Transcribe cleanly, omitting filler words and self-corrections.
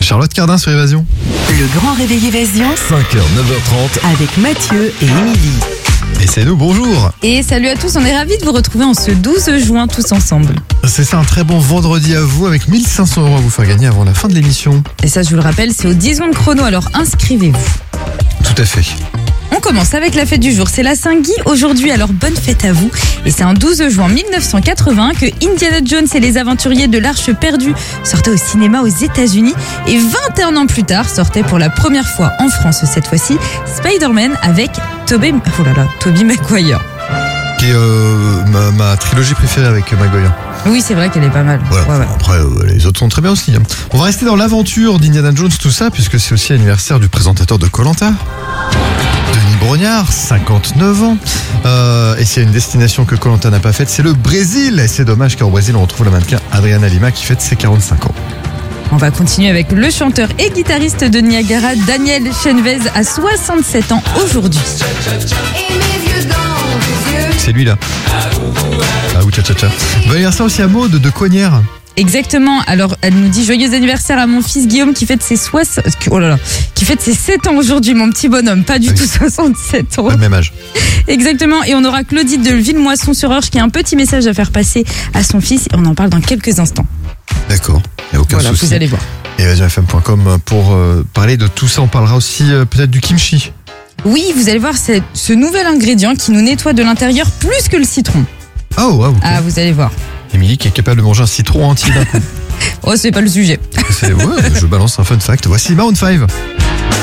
Charlotte Cardin sur Évasion. Le grand réveil Évasion 5h, 9h30. avec Mathieu et Émilie. Et c'est nous, bonjour. Et salut à tous, on est ravis de vous retrouver en ce 12 juin tous ensemble. C'est ça, un très bon vendredi à vous avec 1 500 € à vous faire gagner avant la fin de l'émission. Et ça, je vous le rappelle, c'est aux 10 secondes chrono, alors inscrivez-vous. Tout à fait. On commence avec la fête du jour, c'est la Saint-Guy aujourd'hui, alors bonne fête à vous. Et c'est un 12 juin 1980 que Indiana Jones et les aventuriers de l'Arche perdue sortaient au cinéma aux États-Unis. Et 21 ans plus tard, sortait pour la première fois en France cette fois-ci, Spider-Man avec Tobey Maguire. Qui est ma trilogie préférée avec Maguire. Oui, c'est vrai qu'elle est pas mal. Voilà. Ouais. Après, les autres sont très bien aussi. On va rester dans l'aventure d'Indiana Jones, tout ça, puisque c'est aussi l'anniversaire du présentateur de Koh-Lanta. Denis Brognard, 59 ans. Et s'il y a une destination que Koh-Lanta n'a pas faite, c'est le Brésil. Et c'est dommage car au Brésil, on retrouve la mannequin Adriana Lima qui fête ses 45 ans. On va continuer avec le chanteur et guitariste de Niagara, Daniel Chenvez, à 67 ans aujourd'hui. C'est lui là. Ah oui, tcha. Bon anniversaire aussi à Maud de Cognères. Exactement. Alors, elle nous dit joyeux anniversaire à mon fils Guillaume qui fête ses 7 ans aujourd'hui, mon petit bonhomme. Pas du tout 67 ans. Pas le même âge. Exactement. Et on aura Claudie de Villemoisson-sur-Orge qui a un petit message à faire passer à son fils. Et on en parle dans quelques instants. D'accord. Il n'y a aucun Voilà, souci. vous allez voir. Et EvasionFM.com pour parler de tout ça. On parlera aussi peut-être du kimchi. Oui, vous allez voir, c'est ce nouvel ingrédient qui nous nettoie de l'intérieur plus que le citron. Oh, wow, ok. Ah, vous allez voir. Émilie qui est capable de manger un citron entier d'un coup. Oh, c'est pas le sujet. Ouais, je balance un fun fact. Voici Maroon 5.